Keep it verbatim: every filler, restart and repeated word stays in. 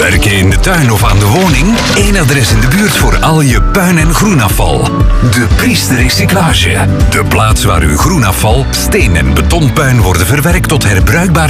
Werken in de tuin of aan de woning? Eén adres in de buurt voor al je puin- en groenafval. De Priester Recyclage. De plaats waar uw groenafval, steen- en betonpuin worden verwerkt tot herbruikbare